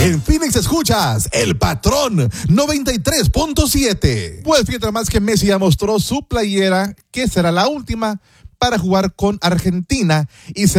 En Phoenix escuchas El Patrón 93.7. Pues fíjate más que Messi ya mostró su playera, que será la última para jugar con Argentina y